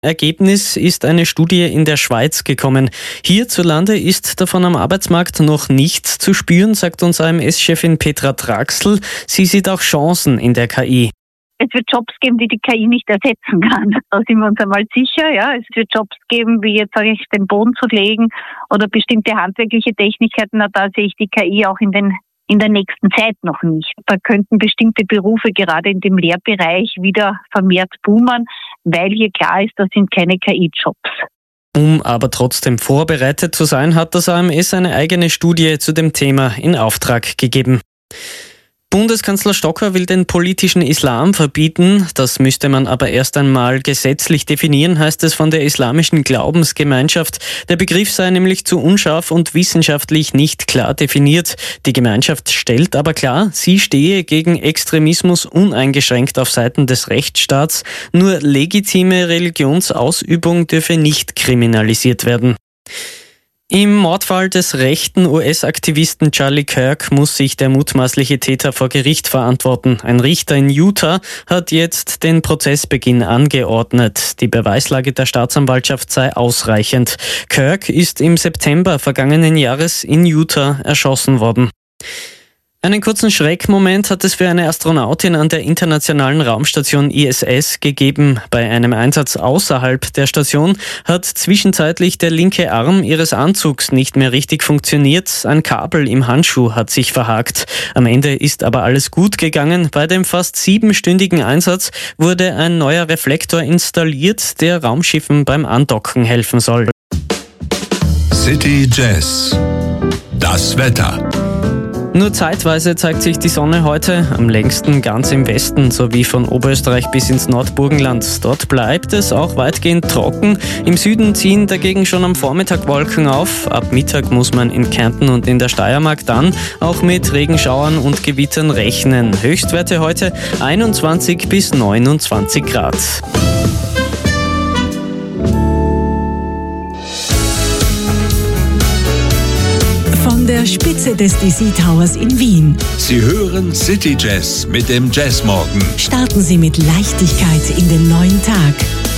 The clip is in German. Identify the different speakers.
Speaker 1: Ergebnis ist eine Studie in der Schweiz gekommen. Hierzulande ist davon am Arbeitsmarkt noch nichts zu spüren, sagt uns AMS-Chefin Petra Traxl. Sie sieht auch Chancen in der KI.
Speaker 2: Es wird Jobs geben, die die KI nicht ersetzen kann. Da sind wir uns einmal sicher. Ja, es wird Jobs geben, wie jetzt sage ich, den Boden zu legen oder bestimmte handwerkliche Techniken. Da sehe ich die KI auch in der nächsten Zeit noch nicht. Da könnten bestimmte Berufe gerade in dem Lehrbereich wieder vermehrt boomen, weil hier klar ist, das sind keine KI-Jobs.
Speaker 1: Um aber trotzdem vorbereitet zu sein, hat das AMS eine eigene Studie zu dem Thema in Auftrag gegeben. Bundeskanzler Stocker will den politischen Islam verbieten. Das müsste man aber erst einmal gesetzlich definieren, heißt es von der islamischen Glaubensgemeinschaft. Der Begriff sei nämlich zu unscharf und wissenschaftlich nicht klar definiert. Die Gemeinschaft stellt aber klar, sie stehe gegen Extremismus uneingeschränkt auf Seiten des Rechtsstaats. Nur legitime Religionsausübung dürfe nicht kriminalisiert werden. Im Mordfall des rechten US-Aktivisten Charlie Kirk muss sich der mutmaßliche Täter vor Gericht verantworten. Ein Richter in Utah hat jetzt den Prozessbeginn angeordnet. Die Beweislage der Staatsanwaltschaft sei ausreichend. Kirk ist im September vergangenen Jahres in Utah erschossen worden. Einen kurzen Schreckmoment hat es für eine Astronautin an der internationalen Raumstation ISS gegeben. Bei einem Einsatz außerhalb der Station hat zwischenzeitlich der linke Arm ihres Anzugs nicht mehr richtig funktioniert. Ein Kabel im Handschuh hat sich verhakt. Am Ende ist aber alles gut gegangen. Bei dem fast 7-stündigen Einsatz wurde ein neuer Reflektor installiert, der Raumschiffen beim Andocken helfen soll.
Speaker 3: City Jazz. Das Wetter.
Speaker 1: Nur zeitweise zeigt sich die Sonne heute, am längsten ganz im Westen, sowie von Oberösterreich bis ins Nordburgenland. Dort bleibt es auch weitgehend trocken. Im Süden ziehen dagegen schon am Vormittag Wolken auf. Ab Mittag muss man in Kärnten und in der Steiermark dann auch mit Regenschauern und Gewittern rechnen. Höchstwerte heute 21 bis 29 Grad.
Speaker 4: Von der Spitze des DC Towers in Wien.
Speaker 3: Sie hören City Jazz mit dem Jazzmorgen.
Speaker 4: Starten Sie mit Leichtigkeit in den neuen Tag.